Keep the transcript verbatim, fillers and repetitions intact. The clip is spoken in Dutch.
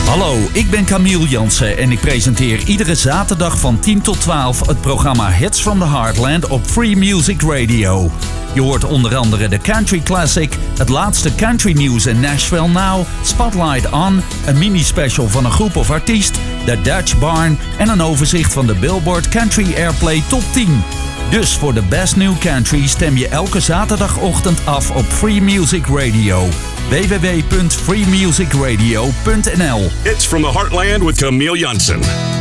Hallo, ik ben Camille Jansen en ik presenteer iedere zaterdag van tien tot twaalf het programma Hits from the Heartland op Free Music Radio. Je hoort onder andere de Country Classic, het laatste country nieuws in Nashville Now, Spotlight On, een mini-special van een groep of artiest, de Dutch Barn en een overzicht van de Billboard Country Airplay Top tien. Dus voor de best new country stem je elke zaterdagochtend af op Free Music Radio. w w w punt free music radio punt n l. It's from the Heartland with Camille Jansen.